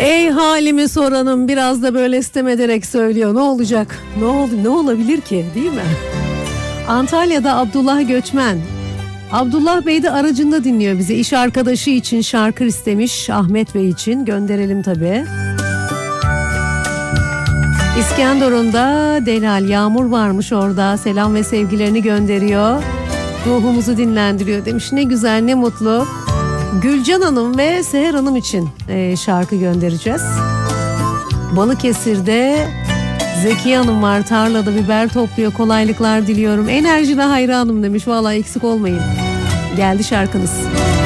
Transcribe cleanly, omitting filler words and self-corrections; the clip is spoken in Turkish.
Ey halimi soranım, biraz da böyle sitem ederek söylüyor. Ne olacak? Ne oldu? Ne olabilir ki, değil mi? Antalya'da Abdullah Göçmen. Abdullah Bey de aracında dinliyor bizi. İş arkadaşı için şarkı istemiş, Ahmet Bey için. Gönderelim tabii. İskenderun'da Delal, Yağmur varmış orada. Selam ve sevgilerini gönderiyor. Ruhumuzu dinlendiriyor demiş. Ne güzel, ne mutlu. Gülcan Hanım ve Seher Hanım için şarkı göndereceğiz. Balıkesir'de Zekiye Hanım var, tarlada biber topluyor, kolaylıklar diliyorum. Enerjine hayranım demiş. Vallahi eksik olmayın. Geldi şarkınız.